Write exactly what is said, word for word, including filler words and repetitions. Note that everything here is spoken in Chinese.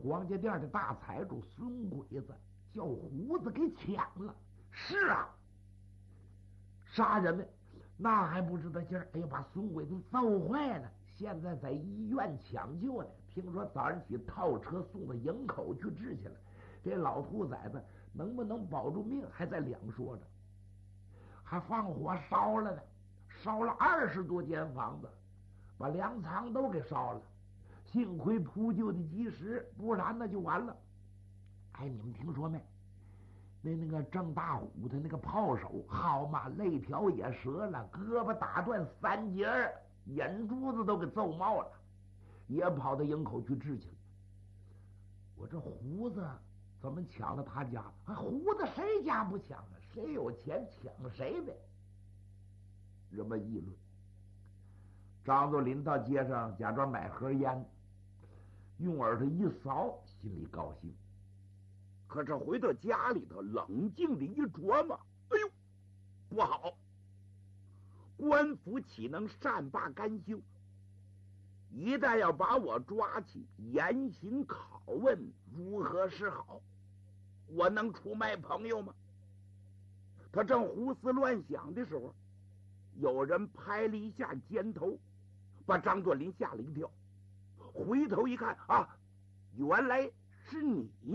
黄家店的大财主孙鬼子叫胡子给抢了。是啊，杀人们那还不知道劲儿，哎呀，把孙鬼子揍坏了，现在在医院抢救呢。听说早上起套车送到营口去治去了。这老兔崽子能不能保住命还在两说着。还放火烧了呢，烧了二十多间房子，把粮仓都给烧了。幸亏扑救的及时，不然那就完了。哎，你们听说没？那那个郑大虎他那个炮手，好嘛，肋条也折了，胳膊打断三节，眼珠子都给揍冒了，也跑到营口去治去了。我这胡子怎么抢了他家？啊，胡子谁家不抢啊？谁有钱抢谁呗。人们议论。张作霖到街上假装买盒烟，用耳朵一扫，心里高兴。可是回到家里头，冷静的一琢磨，哎呦，不好！官府岂能善罢甘休？一旦要把我抓起，严刑拷问，如何是好？我能出卖朋友吗？他正胡思乱想的时候，有人拍了一下肩头，把张作霖吓了一跳。回头一看啊，原来是你。